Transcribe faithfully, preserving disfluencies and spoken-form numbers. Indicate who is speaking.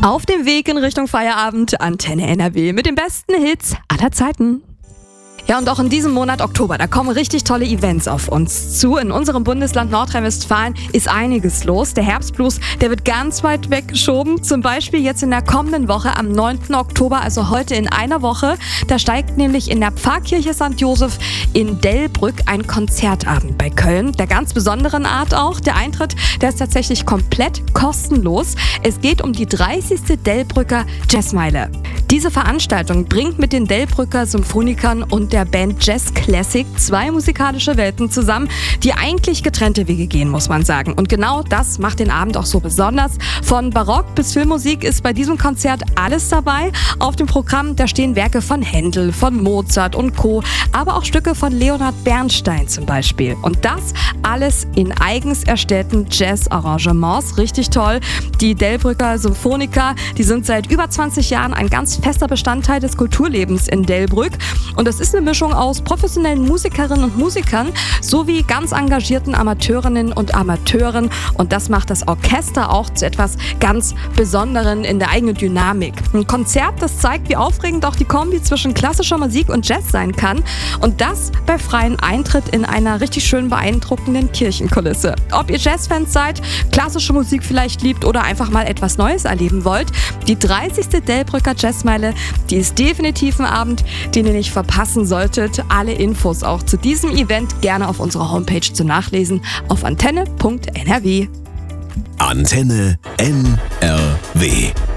Speaker 1: Auf dem Weg in Richtung Feierabend, Antenne N R W mit den besten Hits aller Zeiten. Ja, und auch in diesem Monat Oktober, da kommen richtig tolle Events auf uns zu. In unserem Bundesland Nordrhein-Westfalen ist einiges los. Der Herbstblues, der wird ganz weit weggeschoben. Zum Beispiel jetzt in der kommenden Woche am neunten Oktober, also heute in einer Woche. Da steigt nämlich in der Pfarrkirche Sankt Joseph in Delbrück ein Konzertabend bei Köln. Der ganz besonderen Art auch. Der Eintritt, der ist tatsächlich komplett kostenlos. Es geht um die dreißigste Delbrücker Jazzmeile. Diese Veranstaltung bringt mit den Delbrücker Symphonikern und der Band Jazz Classic zwei musikalische Welten zusammen, die eigentlich getrennte Wege gehen, muss man sagen. Und genau das macht den Abend auch so besonders. Von Barock bis Filmmusik ist bei diesem Konzert alles dabei. Auf dem Programm, da stehen Werke von Händel, von Mozart und Co., aber auch Stücke von Leonard Bernstein zum Beispiel. Und das alles in eigens erstellten Jazz-Arrangements. Richtig toll. Die Delbrücker Symphoniker, die sind seit über zwanzig Jahren ein ganz fester Bestandteil des Kulturlebens in Delbrück. Und das ist eine Mischung aus professionellen Musikerinnen und Musikern sowie ganz engagierten Amateurinnen und Amateuren. Und das macht das Orchester auch zu etwas ganz Besonderem in der eigenen Dynamik. Ein Konzert, das zeigt, wie aufregend auch die Kombi zwischen klassischer Musik und Jazz sein kann. Und das bei freiem Eintritt in einer richtig schön beeindruckenden Kirchenkulisse. Ob ihr Jazzfans seid, klassische Musik vielleicht liebt oder einfach mal etwas Neues erleben wollt, die dreißigste Delbrücker Jazzmeile, die ist definitiv ein Abend, den ihr nicht verpassen solltet. Alle Infos auch zu diesem Event gerne auf unserer Homepage zu nachlesen auf antenne punkt n r w.
Speaker 2: Antenne N R W